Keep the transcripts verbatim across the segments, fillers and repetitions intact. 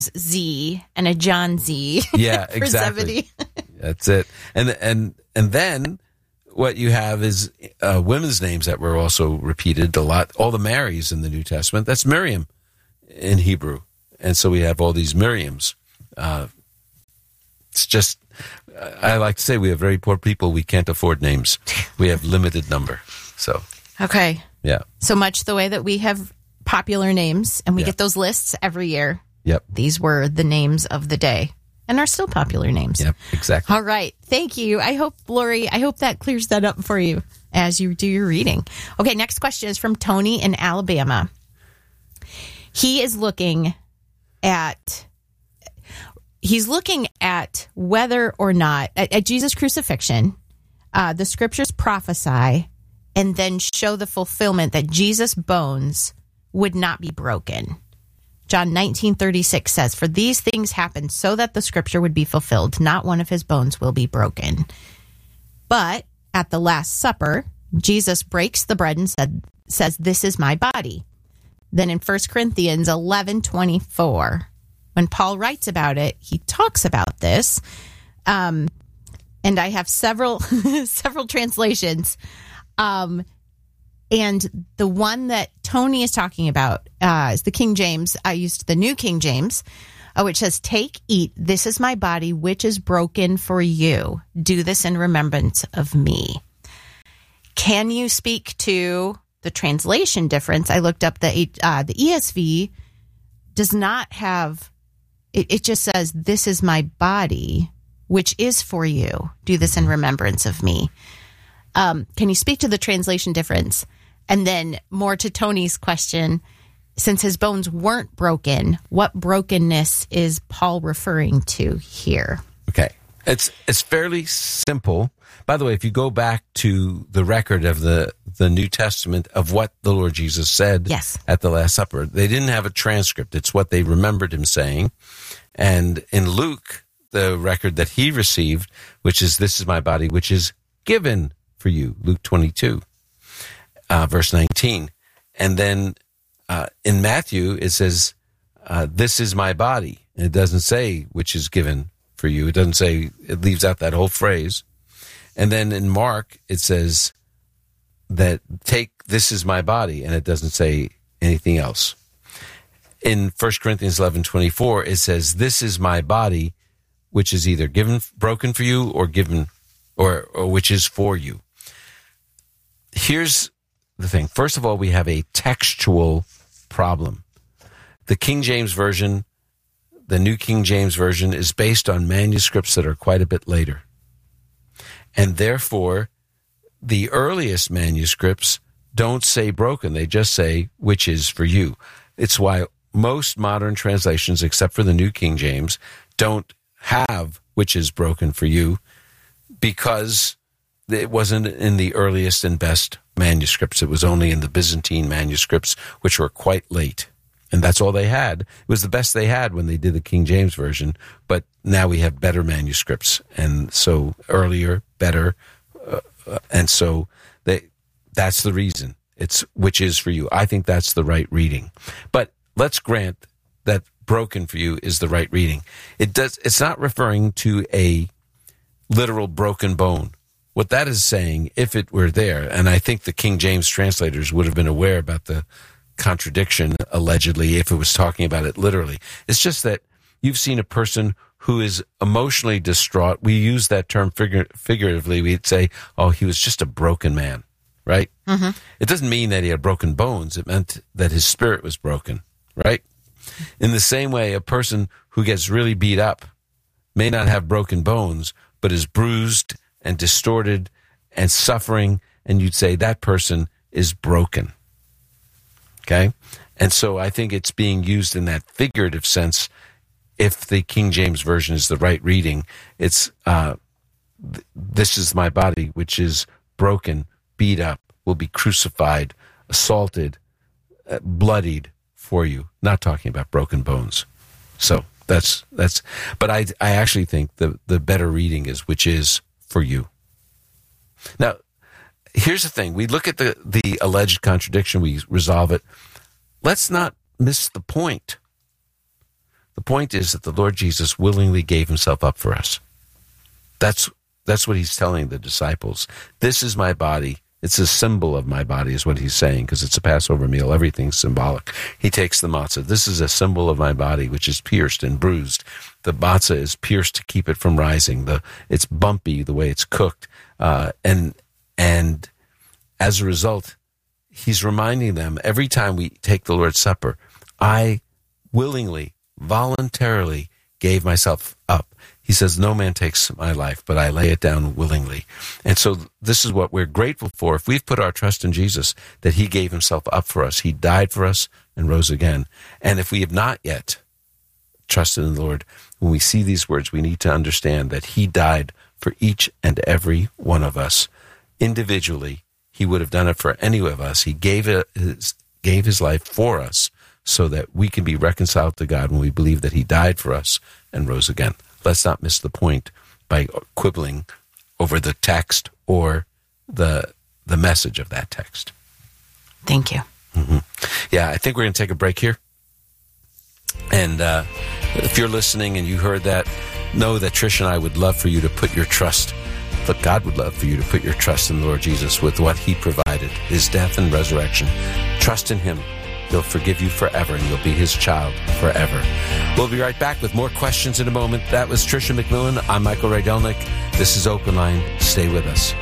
Z and a John Z. Yeah, for exactly. Zebedee. That's it. And and and then what you have is uh, women's names that were also repeated a lot. All the Marys in the New Testament. That's Miriam in Hebrew. And so we have all these Miriams. Uh, it's just, I like to say we have very poor people. We can't afford names. We have limited number. So, Okay. yeah. So much the way that we have popular names and we Yeah. get those lists every year. Yep. These were the names of the day and are still popular names. Yep. Exactly. All right. Thank you. I hope, Lori, I hope that clears that up for you as you do your reading. Okay. Next question is from Tony in Alabama. He is looking at, he's looking at whether or not, at, at Jesus' crucifixion, uh, the scriptures prophesy and then show the fulfillment that Jesus' bones would not be broken. John nineteen thirty-six says, "For these things happened so that the scripture would be fulfilled. Not one of his bones will be broken." But at the Last Supper, Jesus breaks the bread and said, says, "This is my body." Then in First Corinthians eleven twenty-four, when Paul writes about it, he talks about this. Um, and I have several several translations. Um, and the one that Tony is talking about uh, is the King James. I used the New King James, uh, which says, "Take, eat, this is my body, which is broken for you. Do this in remembrance of me." Can you speak to the translation difference? I looked up the uh, the E S V does not have, it, it just says, "This is my body, which is for you. Do this in remembrance of me." Um, can you speak to the translation difference? And then more to Tony's question, since his bones weren't broken, what brokenness is Paul referring to here? Okay. It's it's fairly simple. By the way, if you go back to the record of the, the New Testament of what the Lord Jesus said Yes. at the Last Supper, they didn't have a transcript. It's what they remembered him saying. And in Luke, the record that he received, which is, "This is my body, which is given for you," Luke twenty-two, uh, verse nineteen. And then uh, in Matthew, it says, uh, "This is my body." And it doesn't say, "which is given for you." It doesn't say, it leaves out that whole phrase. And then in Mark, it says that, "Take, this is my body," and it doesn't say anything else. In First Corinthians eleven twenty-four, it says, "This is my body, which is either given, broken for you, or given, or, or which is for you." Here's the thing. First of all, we have a textual problem. The King James Version, the New King James Version, is based on manuscripts that are quite a bit later. And therefore, the earliest manuscripts don't say broken. They just say, "which is for you." It's why most modern translations, except for the New King James, don't have "which is broken for you," because it wasn't in the earliest and best manuscripts. It was only in the Byzantine manuscripts, which were quite late. And that's all they had. It was the best they had when they did the King James Version, but now we have better manuscripts. And so earlier, better. Uh, uh, and so they, that's the reason. It's "which is for you." I think that's the right reading. But let's grant that "broken for you" is the right reading. It does. It's not referring to a literal broken bone. What that is saying, if it were there, and I think the King James translators would have been aware about the contradiction, allegedly, if it was talking about it literally. It's just that you've seen a person who is emotionally distraught. We use that term figur- figuratively. We'd say, "Oh, he was just a broken man," right? Mm-hmm. It doesn't mean that he had broken bones. It meant that his spirit was broken, right? In the same way, a person who gets really beat up may not have broken bones, but is bruised and distorted and suffering, and you'd say that person is broken. Okay? And so I think it's being used in that figurative sense. If the King James Version is the right reading, it's, uh, th- "This is my body, which is broken, beat up, will be crucified, assaulted, uh, bloodied for you." Not talking about broken bones. So that's, that's, but I, I actually think the, the better reading is "which is for you." Now, here's the thing. We look at the, the alleged contradiction, we resolve it. Let's not miss the point. The The point is that the Lord Jesus willingly gave himself up for us. That's that's what he's telling the disciples. This is my body. It's a symbol of my body is what he's saying, because it's a Passover meal. Everything's symbolic. He takes the matzah. This is a symbol of my body, which is pierced and bruised. The matzah is pierced to keep it from rising. The It's bumpy the way it's cooked. Uh, and and as a result, he's reminding them every time we take the Lord's Supper, I willingly, voluntarily gave myself up. He says, no man takes my life, but I lay it down willingly. And so this is what we're grateful for. If we've put our trust in Jesus, that he gave himself up for us, he died for us and rose again. And if we have not yet trusted in the Lord, when we see these words, we need to understand that he died for each and every one of us. Individually, he would have done it for any of us. He gave it, his, gave his life for us so that we can be reconciled to God when we believe that he died for us and rose again. Let's not miss the point by quibbling over the text or the the message of that text. Thank you. Mm-hmm. Yeah, I think we're going to take a break here. And uh, if you're listening and you heard that, know that Trish and I would love for you to put your trust, but God would love for you to put your trust in the Lord Jesus with what he provided, his death and resurrection. Trust in him. He'll forgive you forever, and you'll be his child forever. We'll be right back with more questions in a moment. That was Tricia McMillan. I'm Michael Rydelnik. This is Open Line. Stay with us.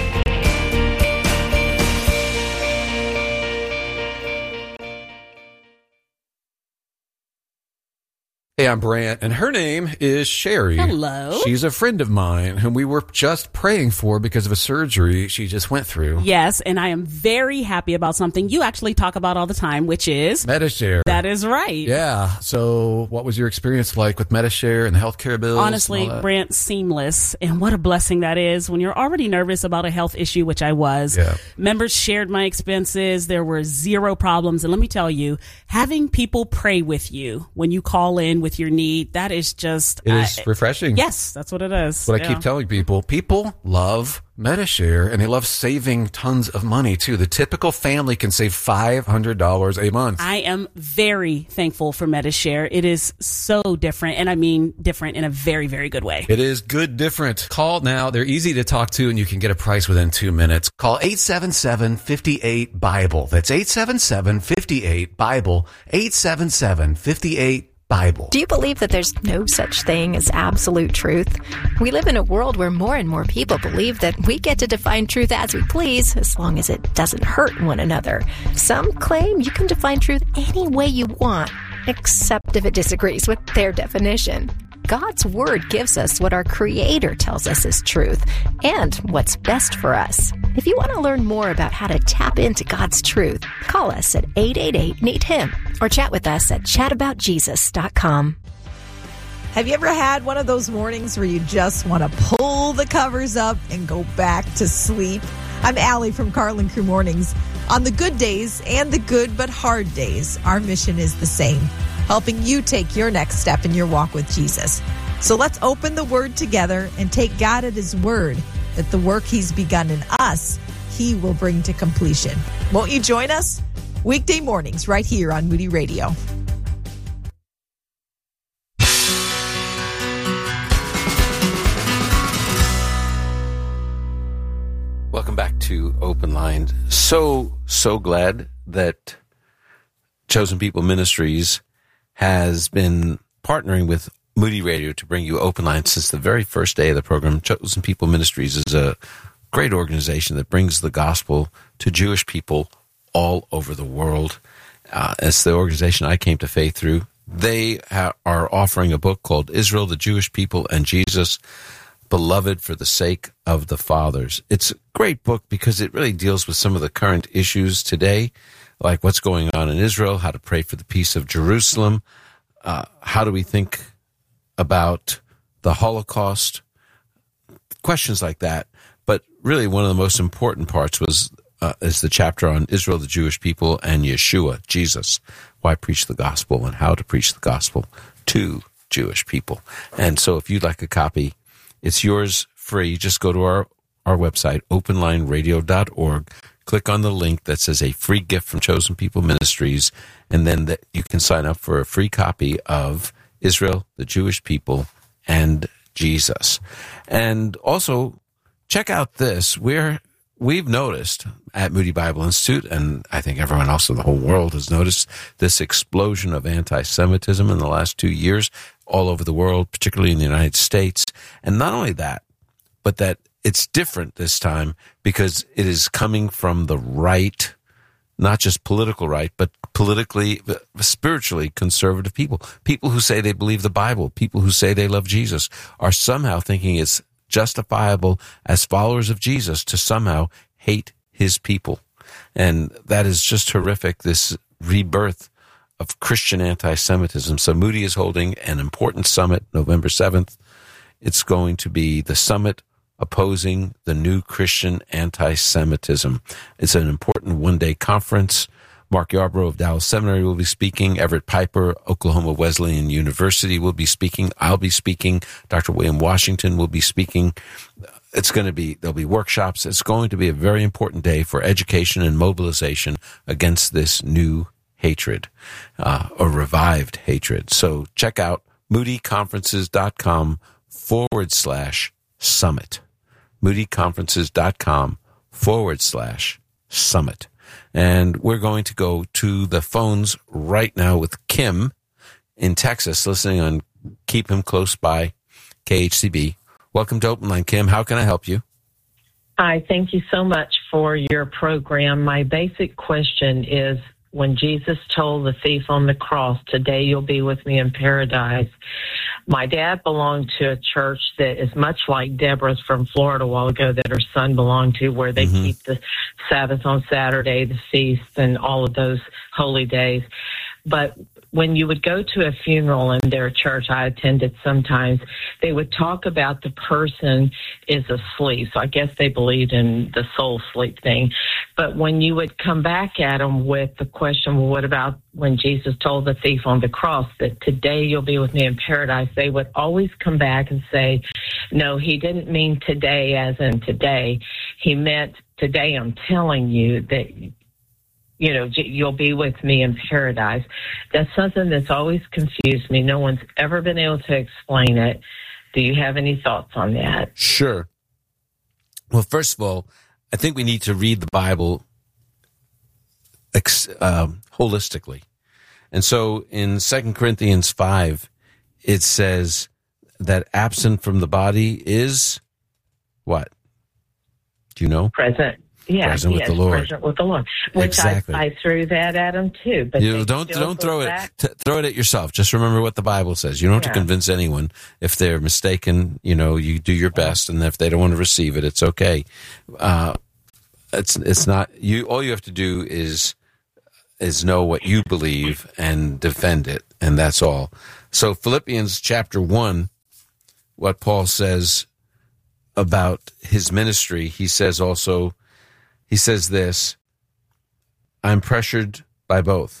Hey, I'm Brant, and her name is Sherry. Hello. She's a friend of mine whom we were just praying for because of a surgery she just went through. Yes, and I am very happy about something you actually talk about all the time, which is Medi-Share. That is right. Yeah. So what was your experience like with Medi-Share and the healthcare bills? Honestly, Brant, seamless. And what a blessing that is when you're already nervous about a health issue, which I was. Yeah. Members shared my expenses. There were zero problems. And let me tell you, having people pray with you when you call in with your need, that is just... It is I, refreshing. Yes, that's what it is. What yeah. I keep telling people, people love Medi-Share, and they love saving tons of money, too. The typical family can save five hundred dollars a month. I am very thankful for Medi-Share. It is so different, and I mean different in a very, very good way. It is good different. Call now. They're easy to talk to, and you can get a price within two minutes. Call eight seven seven, five eight, Bible. That's eight seven seven, five eight, Bible. eight seven seven, five eight, Bible. Do you believe that there's no such thing as absolute truth? We live in a world where more and more people believe that we get to define truth as we please, as long as it doesn't hurt one another. Some claim you can define truth any way you want, except if it disagrees with their definition. God's Word gives us what our Creator tells us is truth and what's best for us. If you want to learn more about how to tap into God's truth, call us at eight eight eight, N E E D, H I M or chat with us at chat about jesus dot com. Have you ever had one of those mornings where you just want to pull the covers up and go back to sleep? I'm Allie from Carlin Crew Mornings. On the good days and the good but hard days, our mission is the same, helping you take your next step in your walk with Jesus. So let's open the Word together and take God at His word that the work He's begun in us, He will bring to completion. Won't you join us? Weekday mornings right here on Moody Radio. Welcome back to Open Line. So, so glad that Chosen People Ministries has been partnering with Moody Radio to bring you Open Line since the very first day of the program. Chosen People Ministries is a great organization that brings the gospel to Jewish people all over the world. Uh, it's the organization I came to faith through. They ha- are offering a book called Israel, the Jewish People, and Jesus, Beloved for the Sake of the Fathers. It's a great book because it really deals with some of the current issues today, like what's going on in Israel, how to pray for the peace of Jerusalem, uh, how do we think about the Holocaust, questions like that. But really one of the most important parts was uh, is the chapter on Israel, the Jewish people, and Yeshua, Jesus, why preach the gospel and how to preach the gospel to Jewish people. And so if you'd like a copy, it's yours free. Just go to our, our website, open line radio dot org. Click on the link that says a free gift from Chosen People Ministries, and then that you can sign up for a free copy of Israel, the Jewish people, and Jesus. And also, check out this. We're, we've noticed at Moody Bible Institute, and I think everyone else in the whole world has noticed this explosion of anti-Semitism in the last two years all over the world, particularly in the United States. And not only that, but that it's different this time because it is coming from the right, not just political right, but politically, spiritually conservative people. People who say they believe the Bible, people who say they love Jesus, are somehow thinking it's justifiable as followers of Jesus to somehow hate his people. And that is just horrific, this rebirth of Christian anti-Semitism. So Moody is holding an important summit November seventh. It's going to be the summit opposing the new Christian anti-Semitism. It's an important one-day conference. Mark Yarbrough of Dallas Seminary will be speaking. Everett Piper, Oklahoma Wesleyan University will be speaking. I'll be speaking. Doctor William Washington will be speaking. It's going to be, there'll be workshops. It's going to be a very important day for education and mobilization against this new hatred, uh, or revived hatred. So check out moodyconferences.com forward slash summit. moodyconferences.com forward slash summit. And we're going to go to the phones right now with Kim in Texas, listening on Keep Him Close by K H C B. Welcome to Open Line, Kim. How can I help you? Hi, thank you so much for your program. My basic question is, when Jesus told the thief on the cross, today you'll be with me in paradise, my dad belonged to a church that is much like Deborah's from Florida a while ago that her son belonged to, where they mm-hmm. keep the Sabbath on Saturday, the feast, and all of those holy days. But when you would go to a funeral in their church, I attended sometimes, they would talk about the person is asleep. So I guess they believed in the soul sleep thing. But when you would come back at them with the question, well, what about when Jesus told the thief on the cross that today you'll be with me in paradise, they would always come back and say, no, he didn't mean today as in today. He meant today I'm telling you that, you know, you'll be with me in paradise. That's something that's always confused me. No one's ever been able to explain it. Do you have any thoughts on that? Sure. Well, first of all, I think we need to read the Bible uh, holistically. And so in Second Corinthians five, it says that absent from the body is what? Do you know? Present. Yeah, present yes, with the Lord. Present with the Lord. Which exactly. I, I threw that at him too. But you know, don't don't throw it t- throw it at yourself. Just remember what the Bible says. You don't have yeah. to convince anyone. If they're mistaken, you know, you do your best, and if they don't want to receive it, it's okay. Uh, it's it's not you. All you have to do is is know what you believe and defend it, and that's all. So Philippians chapter one, what Paul says about his ministry, he says also. He says this, I'm pressured by both.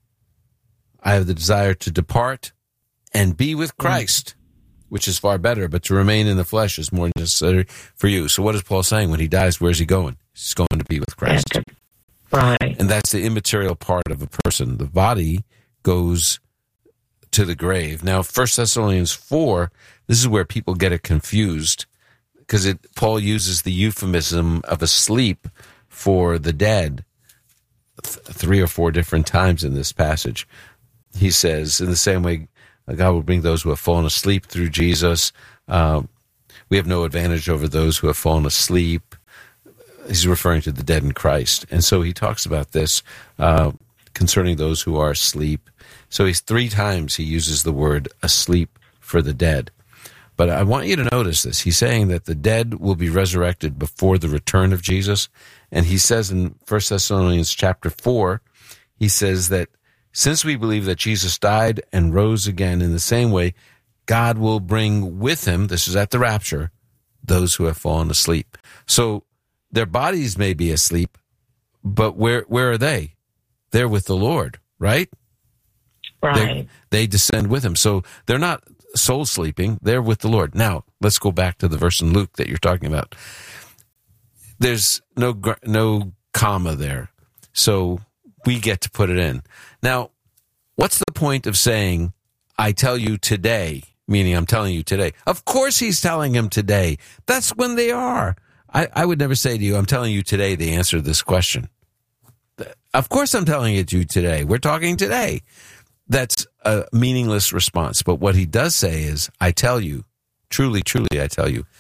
I have the desire to depart and be with Christ, which is far better, but to remain in the flesh is more necessary for you. So what is Paul saying? When he dies, where's he going? He's going to be with Christ. Right. And that's the immaterial part of a person. The body goes to the grave. Now, First Thessalonians four, this is where people get it confused, because it Paul uses the euphemism of asleep for the dead th- three or four different times in this passage. He says, in the same way, God will bring those who have fallen asleep through Jesus. Uh, we have no advantage over those who have fallen asleep. He's referring to the dead in Christ. And so he talks about this uh, concerning those who are asleep. So he's three times he uses the word asleep for the dead. But I want you to notice this. He's saying that the dead will be resurrected before the return of Jesus. And he says in First Thessalonians chapter four, he says that since we believe that Jesus died and rose again in the same way, God will bring with him, this is at the rapture, those who have fallen asleep. So their bodies may be asleep, but where where are they? They're with the Lord, right? Right. They, they descend with him. So they're not soul sleeping, they're with the Lord. Now, let's go back to the verse in Luke that you're talking about. There's no no comma there, so we get to put it in. Now, what's the point of saying, I tell you today, meaning I'm telling you today. Of course he's telling him today. That's when they are. I, I would never say to you, I'm telling you today the answer to this question. Of course I'm telling it to you today. We're talking today. That's a meaningless response. But what he does say is, I tell you, truly, truly, I tell you.